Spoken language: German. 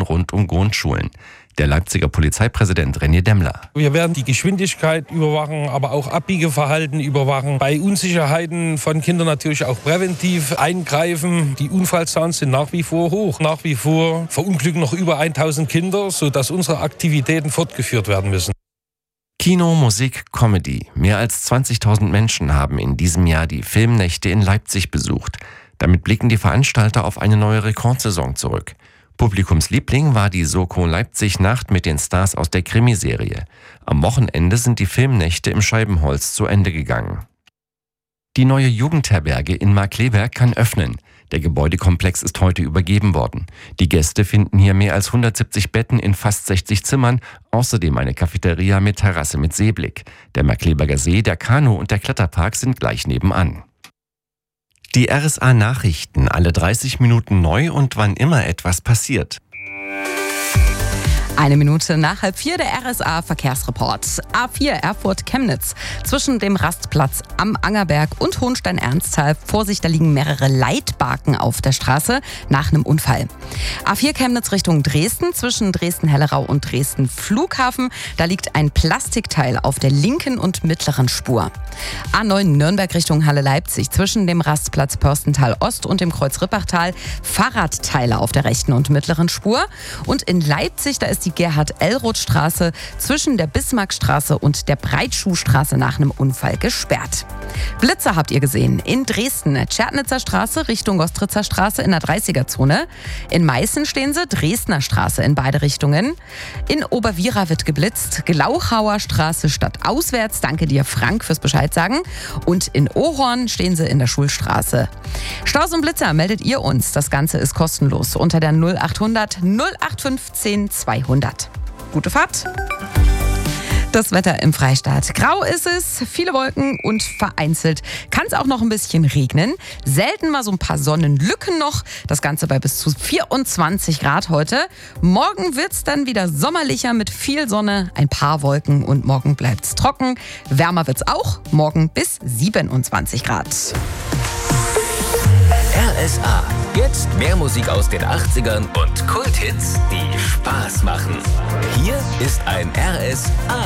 Kontrollen rund um Grundschulen. Der Leipziger Polizeipräsident René Demmler. Wir werden die Geschwindigkeit überwachen, aber auch Abbiegeverhalten überwachen. Bei Unsicherheiten von Kindern natürlich auch präventiv eingreifen. Die Unfallzahlen sind nach wie vor hoch. Nach wie vor verunglücken noch über 1000 Kinder, sodass unsere Aktivitäten fortgeführt werden müssen. Kino, Musik, Comedy. Mehr als 20.000 Menschen haben in diesem Jahr die Filmnächte in Leipzig besucht. Damit blicken die Veranstalter auf eine neue Rekordsaison zurück. Publikumsliebling war die Soko Leipzig-Nacht mit den Stars aus der Krimiserie. Am Wochenende sind die Filmnächte im Scheibenholz zu Ende gegangen. Die neue Jugendherberge in Markkleeberg kann öffnen. Der Gebäudekomplex ist heute übergeben worden. Die Gäste finden hier mehr als 170 Betten in fast 60 Zimmern, außerdem eine Cafeteria mit Terrasse mit Seeblick. Der Markkleeberger See, der Kanu- und der Kletterpark sind gleich nebenan. Die RSA-Nachrichten, alle 30 Minuten neu und wann immer etwas passiert. 1 Minute nach 3:30 der RSA-Verkehrsreport. A4 Erfurt-Chemnitz. Zwischen dem Rastplatz am Angerberg und Hohenstein-Ernsthal. Vorsicht, da liegen mehrere Leitbarken auf der Straße nach einem Unfall. A4 Chemnitz Richtung Dresden. Zwischen Dresden-Hellerau und Dresden-Flughafen. Da liegt ein Plastikteil auf der linken und mittleren Spur. A9 Nürnberg Richtung Halle-Leipzig. Zwischen dem Rastplatz Pörstental-Ost und dem Kreuz Rippachtal. Fahrradteile auf der rechten und mittleren Spur. Und in Leipzig, da ist die Gerhard-Ellroth-Straße zwischen der Bismarckstraße und der Breitschuhstraße nach einem Unfall gesperrt. Blitzer habt ihr gesehen. In Dresden, Tschernitzer Straße Richtung Ostritzer Straße in der 30er-Zone. In Meißen stehen sie, Dresdner Straße in beide Richtungen. In Oberwiera wird geblitzt, Glauchauer Straße stadtauswärts. Danke dir, Frank, fürs Bescheid sagen. Und in Ohorn stehen sie in der Schulstraße. Staus und Blitzer meldet ihr uns. Das Ganze ist kostenlos unter der 0800 0815 200. Gute Fahrt. Das Wetter im Freistaat. Grau ist es, viele Wolken und vereinzelt kann es auch noch ein bisschen regnen. Selten mal so ein paar Sonnenlücken noch. Das Ganze bei bis zu 24 Grad heute. Morgen wird es dann wieder sommerlicher mit viel Sonne, ein paar Wolken und morgen bleibt es trocken. Wärmer wird es auch, morgen bis 27 Grad. RSA. Jetzt mehr Musik aus den 80ern und Kulthits, die Spaß machen. Hier ist ein RSA.